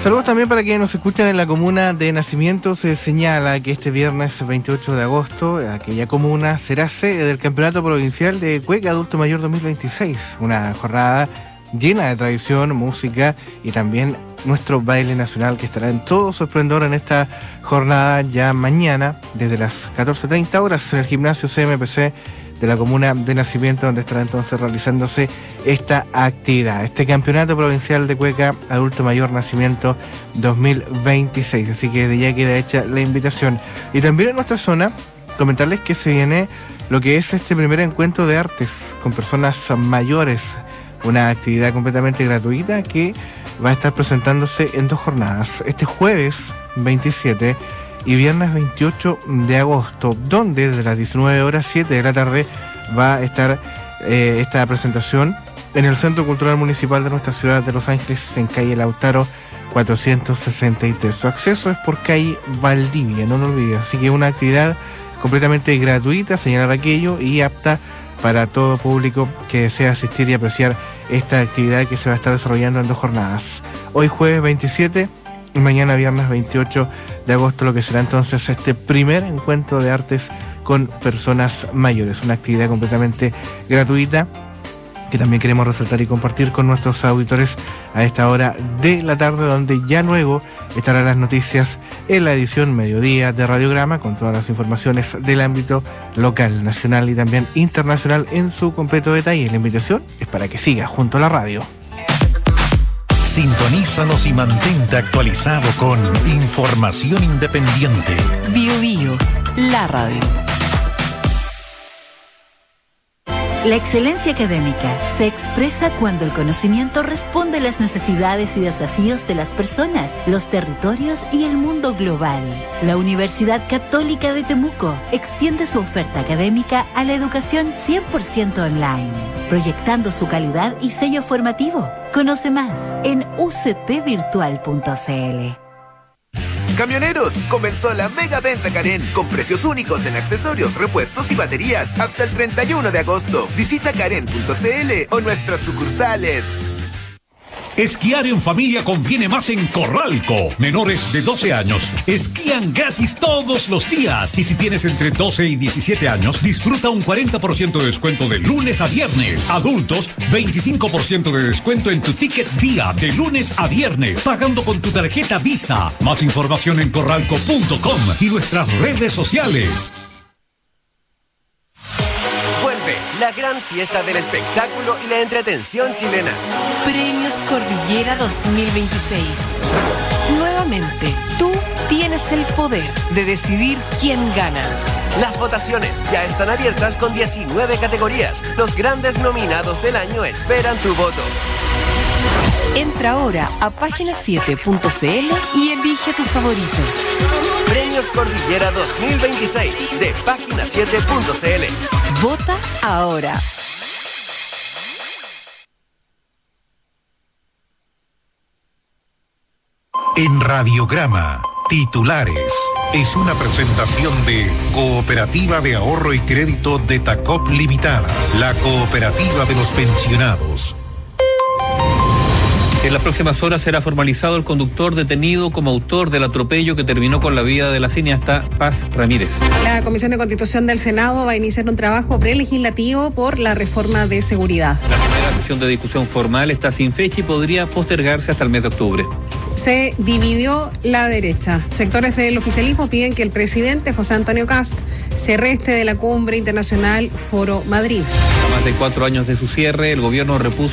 Saludos también para quienes nos escuchan en la comuna de Nacimiento. Se señala que este viernes 28 de agosto aquella comuna será sede del Campeonato Provincial de Cueca Adulto Mayor 2026. Una jornada llena de tradición, música y también nuestro baile nacional, que estará en todo su esplendor en esta jornada ya mañana desde las 14:30 horas en el gimnasio CMPC de la comuna de Nacimiento, donde estará entonces realizándose esta actividad, este Campeonato Provincial de Cueca Adulto Mayor Nacimiento 2026. Así que desde ya queda hecha la invitación. Y también en nuestra zona, comentarles que se viene lo que es este primer encuentro de artes con personas mayores, una actividad completamente gratuita que va a estar presentándose en 2 jornadas, este jueves 27 y viernes 28 de agosto, donde desde las 19 horas 7 de la tarde va a estar esta presentación en el Centro Cultural Municipal de nuestra ciudad de Los Ángeles, en calle Lautaro 463. Su acceso es por calle Valdivia, no lo olvides. Así que una actividad completamente gratuita, señalar aquello, y apta para todo público que desea asistir y apreciar esta actividad que se va a estar desarrollando en 2 jornadas. Hoy jueves 27 y mañana viernes 28 de agosto, lo que será entonces este primer encuentro de artes con personas mayores. Una actividad completamente gratuita que también queremos resaltar y compartir con nuestros auditores a esta hora de la tarde, donde ya luego estarán las noticias en la edición mediodía de Radiograma, con todas las informaciones del ámbito local, nacional y también internacional en su completo detalle. La invitación es para que siga junto a la radio. Sintonízanos y mantente actualizado con información independiente. Bio Bio, la radio. La excelencia académica se expresa cuando el conocimiento responde a las necesidades y desafíos de las personas, los territorios y el mundo global. La Universidad Católica de Temuco extiende su oferta académica a la educación 100% online, proyectando su calidad y sello formativo. Conoce más en uctvirtual.cl. Camioneros, comenzó la mega venta Karen con precios únicos en accesorios, repuestos y baterías hasta el 31 de agosto. Visita karen.cl o nuestras sucursales. Esquiar en familia conviene más en Corralco. Menores de 12 años esquían gratis todos los días. Y si tienes entre 12 y 17 años, disfruta un 40% de descuento de lunes a viernes. Adultos, 25% de descuento en tu ticket día de lunes a viernes, pagando con tu tarjeta Visa. Más información en corralco.com y nuestras redes sociales. La gran fiesta del espectáculo y la entretención chilena. Premios Cordillera 2026. Nuevamente, tú tienes el poder de decidir quién gana. Las votaciones ya están abiertas con 19 categorías. Los grandes nominados del año esperan tu voto. Entra ahora a página7.cl y elige tus favoritos. Premios Cordillera 2026 de página7.cl. Vota ahora. En Radiograma, titulares. Es una presentación de Cooperativa de Ahorro y Crédito de Tacop Limitada, la cooperativa de los pensionados. En las próximas horas será formalizado el conductor detenido como autor del atropello que terminó con la vida de la cineasta Paz Ramírez. La Comisión de Constitución del Senado va a iniciar un trabajo prelegislativo por la reforma de seguridad. La primera sesión de discusión formal está sin fecha y podría postergarse hasta el mes de octubre. Se dividió la derecha. Sectores del oficialismo piden que el presidente José Antonio Kast se reste de la Cumbre Internacional Foro Madrid. A más de 4 años de su cierre, el gobierno repuso